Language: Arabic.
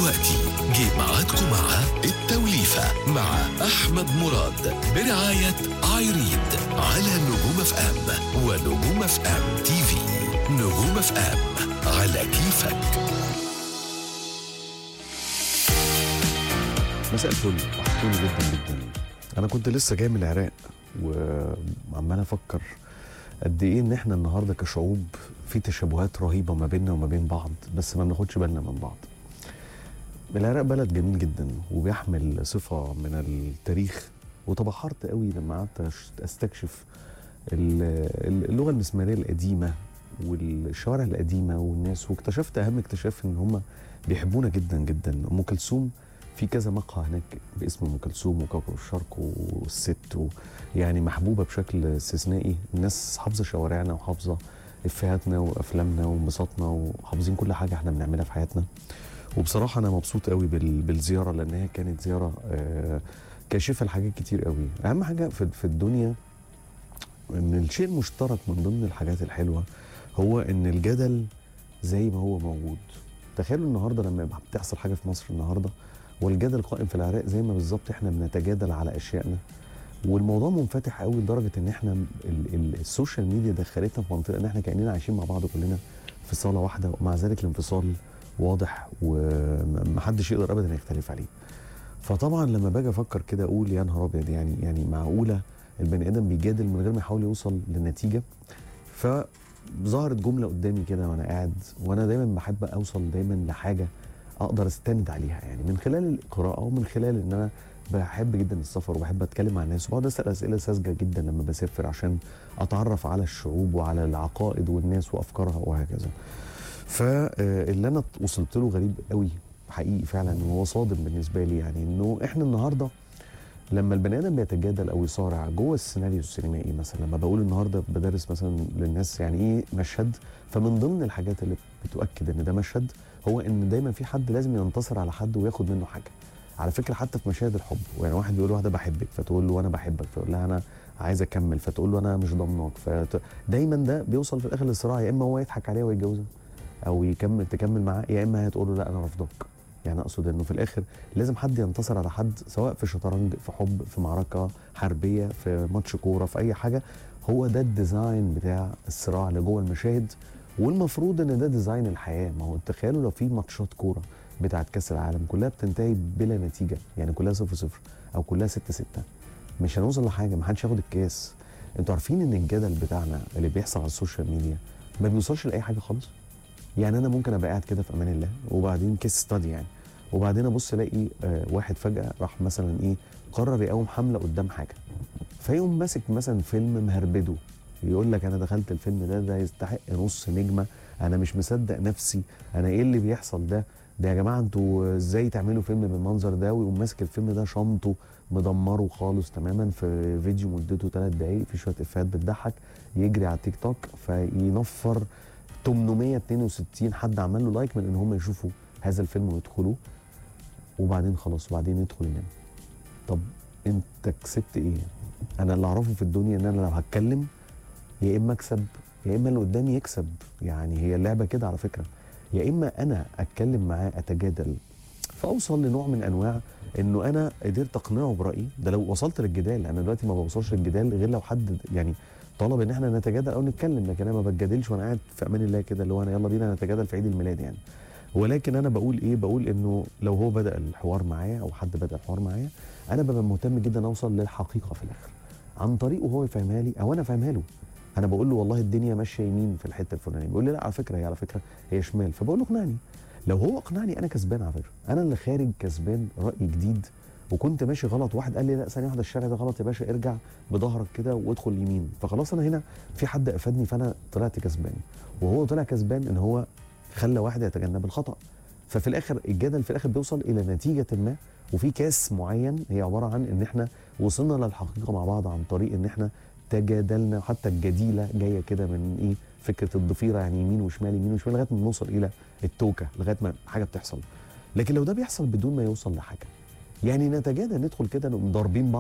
دلوقتي جه ميعادكم مع التوليفة مع أحمد مراد برعاية عايريد على نجوم اف ام ونجوم اف ام تي في. نجوم اف ام على كيفك. مساء الفل، وحشتوني جدا جدا. انا كنت لسه جاي من العراق وعمال افكر قد ايه ان احنا النهارده كشعوب في تشابهات رهيبه ما بيننا وما بين بعض، بس ما بناخدش بالنا من بعض. العراق بلد جميل جدا وبيحمل صفه من التاريخ، وتبحرت قوي لما قعدت استكشف اللغه المسماريه القديمه والشوارع القديمه والناس، واكتشفت اهم اكتشاف ان هم بيحبونا جدا جدا. ام كلثوم في كذا مقهى هناك باسم ام كلثوم وكوكب الشرق والست يعني محبوبه بشكل استثنائي. الناس حافظه شوارعنا وحافظه افيهاتنا وافلامنا وانبساطنا وحافظين كل حاجه احنا بنعملها في حياتنا. وبصراحه انا مبسوط قوي بالزياره، لانها كانت زياره كاشفه لحاجات كتير قوي. اهم حاجه في الدنيا ان الشيء المشترك من ضمن الحاجات الحلوه هو ان الجدل زي ما هو موجود. تخيلوا النهارده لما بتحصل حاجه في مصر النهارده والجدل قائم في العراق، زي ما بالظبط احنا بنتجادل على اشيائنا. والموضوع منفتح قوي لدرجه ان احنا السوشيال ميديا دخلتنا في منطقه ان احنا كاننا عايشين مع بعض كلنا في صاله واحده، ومع ذلك الانفصال واضح ومحدش يقدر ابدا يختلف عليه. فطبعا لما باجي افكر كده اقول يا نهار ابيض، يعني معقوله البني ادم بيجادل من غير ما يحاول يوصل لنتيجه؟ فظهرت جمله قدامي كده وانا قاعد، وانا دايما بحب اوصل دايما لحاجه اقدر استند عليها، يعني من خلال القراءه ومن خلال ان انا بحب جدا السفر وبحب اتكلم مع الناس، وبقعد اسال اسئله ساذجه جدا لما بسافر عشان اتعرف على الشعوب وعلى العقائد والناس وافكارها وهكذا. فاللي انا وصلت له غريب قوي حقيقي فعلا، وهو صادم بالنسبه لي، يعني انه احنا النهارده لما البني ادم بيتجادل او يصارع جوه السيناريو السينمائي، مثلا لما بقول النهارده بدرس مثلا للناس يعني ايه مشهد، فمن ضمن الحاجات اللي بتؤكد ان ده مشهد هو ان دايما في حد لازم ينتصر على حد وياخد منه حاجه. على فكره حتى في مشاهد الحب، يعني واحد بيقول واحده بحبك فتقول له انا بحبك، فيقول لها انا عايز اكمل، فتقول له انا مش ضامناك، دايما ده بيوصل في الاخر للصراع، يا اما هو يضحك عليها ويتجوزها او تكمل معاه، يا اما هي تقول له لا انا رافضاك. يعني اقصد انه في الاخر لازم حد ينتصر على حد، سواء في شطرنج، في حب، في معركه حربيه، في ماتش كوره، في اي حاجه. هو ده الديزاين بتاع الصراع اللي جوه المشاهد، والمفروض ان ده ديزاين الحياه. ما هو تخيلوا لو في ماتشات كوره بتاعت كاس العالم كلها بتنتهي بلا نتيجه، يعني كلها 0-0 او كلها 6-6، مش هنوصل لحاجه، ما حدش ياخد الكاس. انتوا عارفين ان الجدل بتاعنا اللي بيحصل على السوشيال ميديا ما بيوصلش لاي حاجه خالص؟ يعني انا ممكن ابقى قاعد كده في امان الله، وبعدين كيس ستادي يعني، وبعدين ابص الاقي واحد فجاه راح مثلا ايه قرر يقوم حمله قدام حاجه، فيقوم ماسك مثلا فيلم مهربده، يقول لك انا دخلت الفيلم ده يستحق نص نجمه، انا مش مصدق نفسي، انا ايه اللي بيحصل ده يا جماعه، انتوا ازاي تعملوا فيلم بالمنظر ده؟ ويقوم ماسك الفيلم ده شنطه مدمره خالص تماما في فيديو مدته 3 دقائق في شويه افيهات بتضحك، يجري على التيك توك فينفر 862 حد عمل له لايك من ان هم يشوفوا هذا الفيلم ويدخلوه، وبعدين خلاص وبعدين يدخل ينام. طب انت كسبت ايه؟ انا اللي اعرفه في الدنيا ان انا لو هتكلم يا اما اكسب يا اما اللي قدامي يكسب، يعني هي اللعبه كده على فكره، يا اما انا اتكلم معاه اتجادل فاوصل لنوع من انواع انه انا قدرت اقنعه برايي. ده لو وصلت للجدال، انا دلوقتي ما بوصلش للجدال غير لو حد يعني طلب ان احنا نتجادل او نتكلم، لكن انا ما بتجادلش وانا قاعد في امان الله كده اللي هو انا يلا بينا نتجادل في عيد الميلاد يعني. ولكن انا بقول ايه؟ بقول انه لو هو بدا الحوار معايا او حد بدا الحوار معايا، انا ببقى مهتم جدا اوصل للحقيقه في الاخر عن طريقه هو يفهمها لي او انا افهمها له. انا بقول له والله الدنيا ماشيه يمين في الحته الفلانيه، بيقول لي لا على فكره هي شمال، فبقول له اقنعني. لو هو اقنعني انا كسبان على فكره، انا اللي خارج كسبان راي جديد. وكنت ماشي غلط، واحد قال لي لا ثانيه واحده الشارع ده غلط يا باشا، ارجع بظهرك كده وادخل يمين، فخلاص انا هنا في حد افادني فانا طلعت كسبان، وهو طلع كسبان ان هو خلى واحد يتجنب الخطا. ففي الاخر الجدل في الاخر بيوصل الى نتيجه ما، وفي كاس معين هي عباره عن ان احنا وصلنا للحقيقه مع بعض عن طريق ان احنا تجادلنا. حتى الجديله جايه كده من ايه؟ فكره الضفيره، يعني يمين وشمال يمين وشمال لغايه ما نوصل الى التوكه، لغايه ما حاجه بتحصل. لكن لو ده بيحصل بدون ما يوصل لحاجه، يعني نتجادل ندخل كده نقوم ضاربين بعض